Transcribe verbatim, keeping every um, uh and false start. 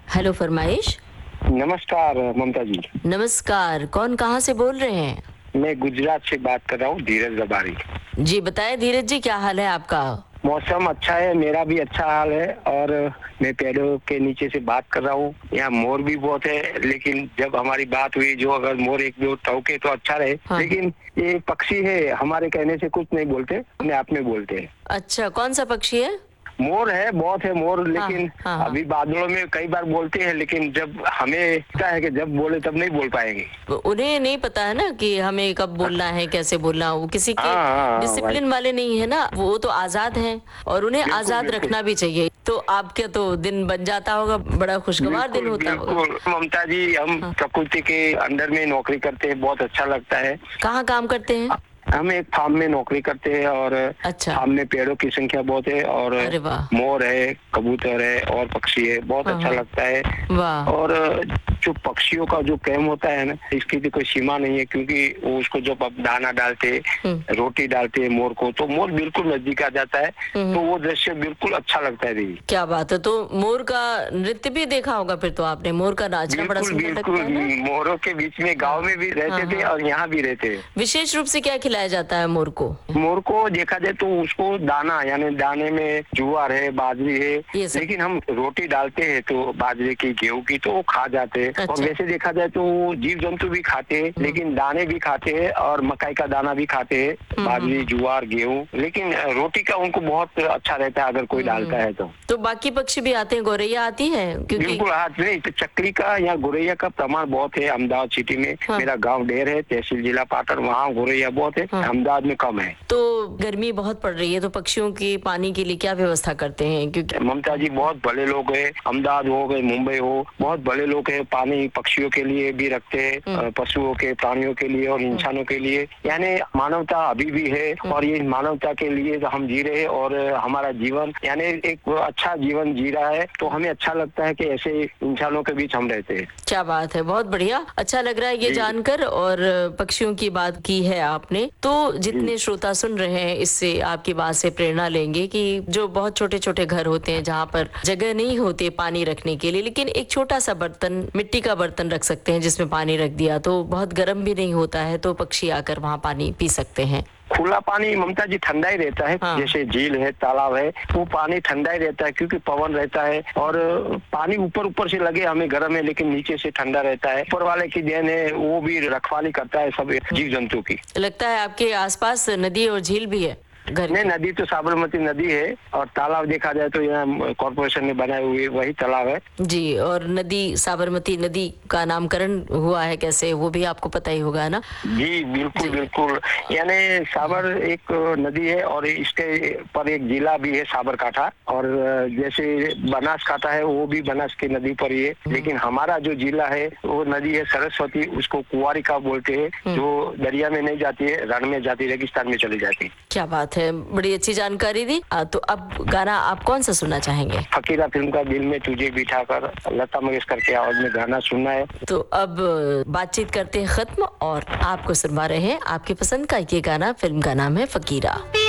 Hello फरमाइश। नमस्कार ममता जी। नमस्कार, कौन कहाँ से बोल रहे हैं? मैं गुजरात से बात कर रहा हूँ, धीरज रबारी। जी बताएं धीरज जी, क्या हाल है आपका? मौसम अच्छा है, मेरा भी अच्छा हाल है और मैं पेड़ों के नीचे से बात कर रहा हूँ। यहाँ मोर भी बहुत है, लेकिन जब हमारी बात हुई जो अगर मोर एक दो टौके तो अच्छा रहे, हाँ। लेकिन ये पक्षी है, हमारे कहने से कुछ नहीं बोलते, अपने आप में बोलते हैं। अच्छा, कौन सा पक्षी है? मोर है, बहुत है मोर, हाँ लेकिन हाँ हाँ। अभी बादलों में कई बार बोलते हैं, लेकिन जब हमें लगता है कि जब बोले तब नहीं बोल पाएंगे। उन्हें नहीं पता है ना कि हमें कब बोलना है, कैसे बोलना। वो किसी हाँ के हाँ हाँ भाई, डिसिप्लिन वाले नहीं है ना, वो तो आजाद हैं और उन्हें बिल्कुल आजाद बिल्कुल रखना भी चाहिए। तो आपका तो दिन बन जाता होगा, बड़ा खुशगवार दिन बिल्कुल होता होगा। बिल्कुल ममता जी, हम हाँ। प्रकृति के अंडर में नौकरी करते हैं, बहुत अच्छा लगता है। कहाँ काम करते हैं? हम एक फार्म में नौकरी करते हैं और अच्छा। फार्म में पेड़ों की संख्या बहुत है और अरे वाह। मोर है, कबूतर है और पक्षी है, बहुत हाँ अच्छा हाँ। लगता है। वाह। और जो पक्षियों का जो प्रेम होता है ना, इसकी भी कोई सीमा नहीं है, क्योंकि वो उसको जब आप दाना डालते, हम्म रोटी डालते हैं मोर को, तो मोर बिल्कुल नजदीक आ जाता है। हम्म। तो वो दृश्य बिल्कुल अच्छा लगता है दीदी। क्या बात है। तो मोर का नृत्य भी देखा होगा फिर तो आपने? मोर का नाचना बड़ा बिल्कुल सुंदर लगता बिल्कुल, है ना। मोरों के बीच में गांव हाँ में भी हाँ रहते थे हाँ। और यहाँ भी रहते हैं। विशेष रूप से क्या खिलाया जाता है मोर को? मोर को देखा जाए तो उसको दाना, यानी दाने में ज्वार है, बाजरी है, ये सब। लेकिन हम रोटी डालते हैं तो बाजरे की, गेहूं की, तो वो खा जाते हैं। और अच्छा। वैसे देखा जाए तो जीव जंतु भी खाते हैं, हम्म लेकिन दाने भी खाते हैं और मकई का दाना भी खाते हैं, हम्म हम्म बाजरी हम्म। ज्वार गेहूं, लेकिन रोटी का उनको बहुत अच्छा रहता है अगर कोई डालता हम्म। है तो। तो बाकी पक्षी भी आते हैं, गौरैया आती है क्योंकि। बिल्कुल, हाथ नहीं तो चक्री का या गोरैया का प्रमाण बहुत है अहमदाबाद सिटी में। हाँ मेरा गांव ढेर है, तहसील जिला पाटन, वहाँ गोरैया बहुत है, हाँ। अहमदाबाद में कम है। तो गर्मी बहुत पड़ रही है, तो पक्षियों की पानी के लिए क्या व्यवस्था करते हैं? क्योंकि ममता जी, बहुत बड़े लोग हैं, अहमदाबाद हो गए, मुंबई हो, बहुत बड़े लोग हैं, पानी पक्षियों के लिए भी रखते हैं, हम्म अ, पशुओं के, प्राणियों के लिए और इंसानों के लिए। यानी मानवता अभी भी है और ये मानवता के लिए तो हम जी रहे हैं और हमारा जीवन यानी एक अच्छा जीवन जी रहा है, तो हमें अच्छा लगता है कि ऐसे इंसानों के बीच हम रहते हैं। क्या बात है, बहुत बढ़िया, अच्छा लग रहा है ये जी जानकर। और पक्षियों की बात की है आपने, तो जी जितने श्रोता सुन रहे हैं इससे आपकी बात से प्रेरणा लेंगे कि जो बहुत छोटे छोटे घर होते हैं जहाँ पर जगह नहीं होती पानी रखने के लिए, लेकिन एक छोटा सा बर्तन, मिट्टी का बर्तन रख सकते हैं जिसमें पानी रख दिया तो बहुत गर्म भी नहीं होता है, तो पक्षी आकर वहाँ पानी पी सकते हैं। खुला पानी ममता जी ठंडा ही रहता है, हाँ। जैसे झील है, तालाब है, वो पानी ठंडा ही रहता है क्योंकि पवन रहता है और पानी ऊपर ऊपर से लगे हमें गर्म है, लेकिन नीचे से ठंडा रहता है। ऊपर वाले की देन है, वो भी रखवाली करता है सब जीव जंतु की। लगता है आपके आसपास नदी और झील भी है घर नहीं, के? नदी तो साबरमती नदी है और तालाब देखा जाए तो यहाँ कॉर्पोरेशन ने बनाए हुए वही तालाब है। जी, और नदी साबरमती नदी का नामकरण हुआ है कैसे, वो भी आपको पता ही होगा ना? जी बिल्कुल जी। बिल्कुल, यानी साबर एक नदी है और इसके पर एक जिला भी है साबरकाठा, और जैसे बनासकाठा है वो भी बनास की नदी पर ही है, लेकिन हमारा जो जिला है वो नदी है सरस्वती, उसको कुंवारिका बोलते हैं, जो दरिया में नहीं जाती है, रण में जाती, रेगिस्तान में चली जाती। क्या बात है, बड़ी अच्छी जानकारी दी। आ, तो अब गाना आप कौन सा सुनना चाहेंगे? फकीरा फिल्म का दिल में तुझे बिठा कर, लता मंगेशकर के आवाज में गाना सुनना है। तो अब बातचीत करते हैं खत्म और आपको सुनवा रहे हैं आपकी पसंद का ये गाना। फिल्म का नाम है फकीरा।